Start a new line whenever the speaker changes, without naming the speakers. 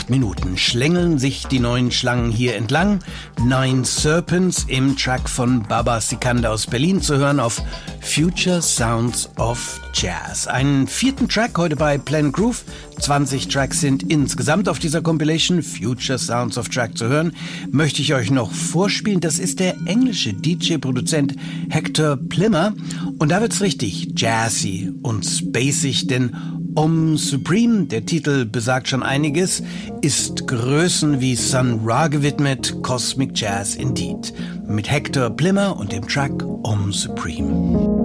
8 Minuten schlängeln sich die 9 Schlangen hier entlang. 9 Serpents im Track von Baba Sikandar aus Berlin zu hören auf Future Sounds of Jazz. Einen 4. Track heute bei Planet Groove. 20 Tracks sind insgesamt auf dieser Compilation Future Sounds of Jazz zu hören. Möchte ich euch noch vorspielen. Das ist der englische DJ-Produzent Hector Plimmer. Und da wird's richtig jazzy und spacig, denn Om Supreme, der Titel besagt schon einiges, ist Größen wie Sun Ra gewidmet, Cosmic Jazz indeed. Mit Hector Plimmer und dem Track Om Supreme.